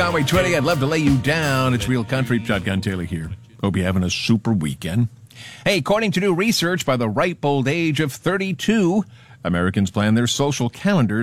Highway 20. I'd love to lay you down. It's Real Country. Shotgun Taylor here. Hope you're having a super weekend. Hey, according to new research, by the ripe old age of 32, Americans plan their social calendars